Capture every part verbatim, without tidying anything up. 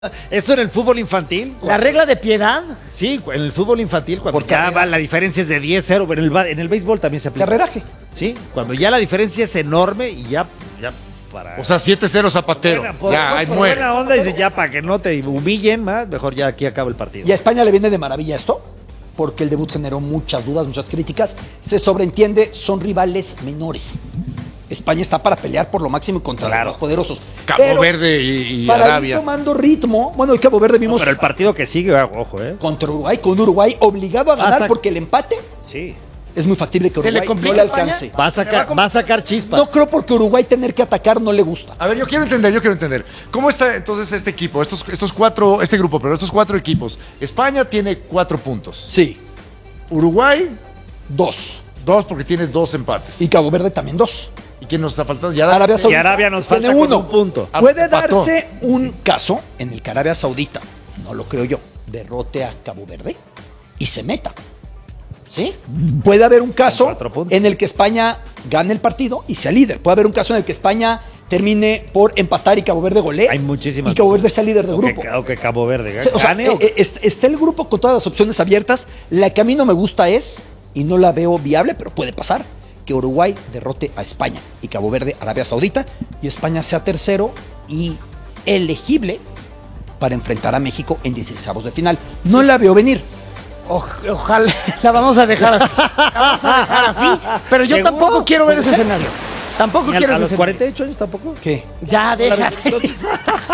Eso en el fútbol infantil. ¿La regla de piedad? Sí, en el fútbol infantil, cuando Por ya carrera. va, la diferencia es de diez cero, pero en el, ba- en el béisbol también se aplica. Carreraje. Sí, cuando ya la diferencia es enorme y ya, ya para... O sea, siete cero Zapatero. buena, por, Ya, ahí por muere. buena onda, dice ya para que no te humillen más, mejor ya aquí acaba el partido. Y a España le viene de maravilla esto, porque el debut generó muchas dudas, muchas críticas. Se sobreentiende, son rivales menores. España está para pelear por lo máximo contra Claro. los más poderosos. Cabo Pero Verde y, y para Arabia. ir tomando ritmo, bueno, el Cabo Verde No, vimos pero el partido que sigue, ah, ojo, ¿eh? contra Uruguay, con Uruguay obligado a ganar Pasa- porque el empate Sí. es muy factible que ¿Se le Uruguay complica no le a España? alcance. Va a sacar, va a sacar chispas. No creo porque Uruguay tener que atacar no le gusta. A ver, yo quiero entender, yo quiero entender. ¿Cómo está entonces este equipo, estos, estos cuatro, este grupo, pero estos cuatro equipos? España tiene cuatro puntos. Sí, Uruguay, dos. dos porque tiene dos empates. Y Cabo Verde también dos. ¿Y quién nos está faltando? Ya Arabia Y Saudita Arabia nos tiene falta con uno. un punto. Ah, Puede empató. darse un caso en el que Arabia Saudita, no lo creo yo, derrote a Cabo Verde y se meta. ¿Sí? Puede haber un caso Con cuatro puntos. en el que España gane el partido y sea líder. Puede haber un caso en el que España termine por empatar y Cabo Verde golee. Hay muchísimas Y Cabo Verde sea líder del O que, grupo. o que Cabo Verde O sea, gane o- eh, eh, est- está el grupo con todas las opciones abiertas. La que a mí no me gusta es, y no la veo viable, pero puede pasar, que Uruguay derrote a España y Cabo Verde a Arabia Saudita y España sea tercero y elegible para enfrentar a México en dieciseisavos de final. No la veo venir. O- ojalá la vamos a dejar así. La vamos a dejar así. Pero yo ¿Seguro? tampoco quiero ver ese escenario. Tampoco ¿Y a, quiero a ese los escenario. cuarenta y ocho años tampoco? ¿Qué? Ya, déjame. Entonces-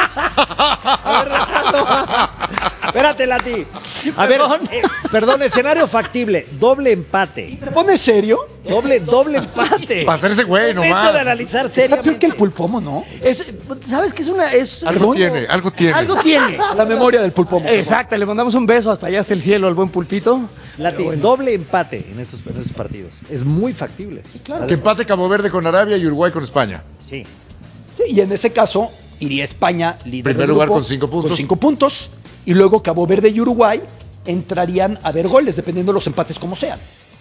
A ver, Renato. Espérate, Lati. A ver, Perdón. eh, perdón, escenario factible, doble empate. ¿Te pones serio? Doble, doble empate. Para hacerse güey Momento nomás. de analizar Está peor que seriamente. el pulpomo, ¿no? Es- ¿Sabes qué es una? Es, Algo es- tiene, algo tiene. Algo tiene. A la memoria del pulpomo. Exacto, le mandamos un beso hasta allá, hasta el cielo, al buen pulpito. Lati, doble empate en estos, en estos partidos. Es muy factible. Que empate Cabo Verde con Arabia y Uruguay con España. Sí. Sí, y en ese caso iría España líder Primer del lugar grupo, con cinco puntos. Con cinco puntos. Y luego Cabo Verde y Uruguay entrarían a ver goles, dependiendo de los empates como sean.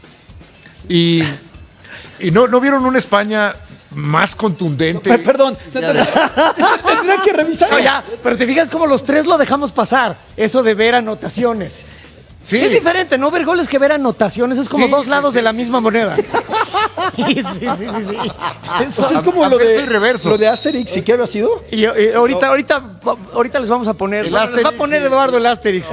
Y, y no, ¿no vieron una España más contundente? Per- Perdón, tendría que revisar. No, ya, pero te fijas cómo los tres lo dejamos pasar. Eso de ver anotaciones. Sí. Es diferente, no ver goles que ver anotaciones. Es como Sí, dos sí, lados sí, de la sí, misma moneda. Sí, sí, sí, sí, sí. Eso- Pues es como a- lo anverso de, y reverso. lo de Asterix, ¿y qué había sido? Y, y ahorita, ahorita, ahorita les vamos a poner. El bueno, les va a Asterix, poner sí. Eduardo el Asterix.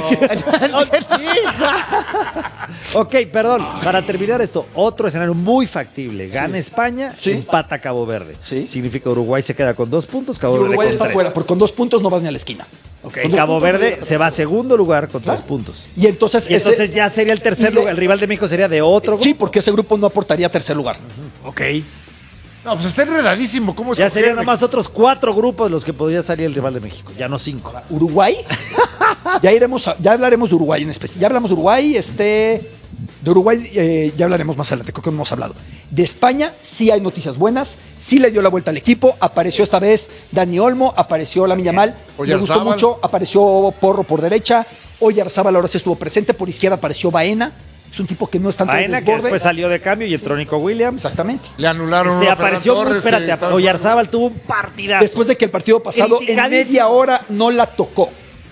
Ok, perdón. Para terminar esto, otro escenario muy factible. Gana España, Sí. empata Cabo Verde. Sí. Significa Uruguay se queda con dos puntos, Cabo Y Verde Uruguay con está tres. fuera, porque con dos puntos no vas ni a la esquina. Ok, Con dos Cabo puntos Verde no- se va a segundo lugar con tres puntos. Y entonces, Y entonces ese- ya sería el tercer y le- lugar. El rival de México sería de otro grupo. Sí, porque ese grupo no aportaría tercer lugar. Ok. No, pues está enredadísimo. ¿Cómo Ya escoger? serían nada más otros cuatro grupos los que podría salir el rival de México, ya no cinco. Uruguay, ya iremos, a- ya hablaremos de Uruguay en especial. Ya hablamos de Uruguay, este, de Uruguay eh, ya hablaremos más adelante, creo que no hemos hablado. De España sí hay noticias buenas, sí le dio la vuelta al equipo, apareció esta vez Dani Olmo, apareció Lamine Yamal, me gustó Oyarzábal. mucho, apareció Porro por derecha, Oyarzábal ahora sí estuvo presente, por izquierda apareció Baena, es un tipo que no es tanto de Baena, que desborde. después salió de cambio y entró Nico Williams. Exactamente. Le anularon Este, uno a Ferran apareció muy, Torres, que espérate, estaba- Oyarzábal tuvo un partidazo. Después de que el partido pasado en Criticadísimo. media hora no la tocó.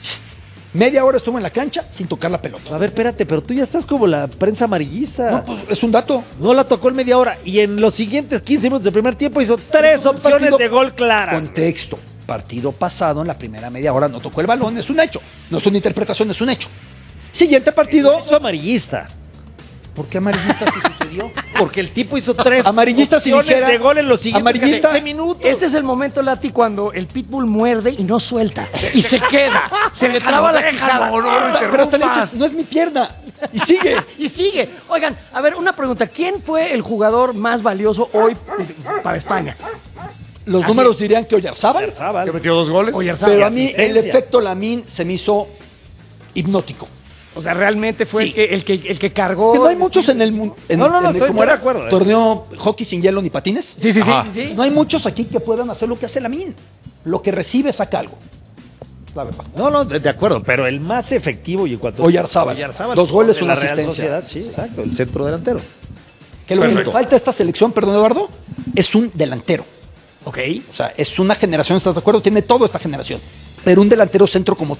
Media hora estuvo en la cancha sin tocar la pelota. A ver, espérate, pero tú ya estás como la prensa amarillista. No, pues, es un dato. No la tocó en media hora y en los siguientes quince minutos del primer tiempo hizo tres Un opciones partido- de gol claras. Contexto. Partido pasado, en la primera media hora no tocó el balón, es un hecho. No es una interpretación, es un hecho. Siguiente partido. Hecho amarillista. ¿Por qué amarillista sí sucedió? Porque el tipo hizo tres Amarillista si opciones dijera- de gol en los siguientes amarillista- quince minutos. Este es el momento, Lati, cuando el pitbull muerde y no suelta. Y se queda. Se le traba la quijada. no, no lo Pero hasta le interrumpas. dices, no es mi pierna. Y sigue. Y sigue. Oigan, a ver, una pregunta. ¿Quién fue el jugador más valioso hoy para España? Los Así números es. dirían que Oyarzábal, Oyarzábal. Que metió dos goles. Oyarzábal. pero a mí el asistencia. efecto Lamine se me hizo hipnótico. O sea, realmente fue Sí. el, que, el, que, el que cargó. Es que no hay muchos en el mundo. No, no, no, estoy- ¿cómo estoy de era? acuerdo, eh. Torneo hockey sin hielo ni patines. Sí, sí, sí, Ajá. sí, sí. No hay muchos aquí que puedan hacer lo que hace Lamine. Lo que recibe saca algo. La verdad. No, no, de, de acuerdo, pero el más efectivo y en cuanto Oyarzábal. Dos goles, de una la Real asistencia. Sociedad, sí, exacto, el centro delantero. Que lo que le Perfecto. falta a esta selección, perdón Eduardo, es un delantero. Ok. O sea, es una generación, ¿estás de acuerdo? Tiene toda esta generación. pero un delantero centro como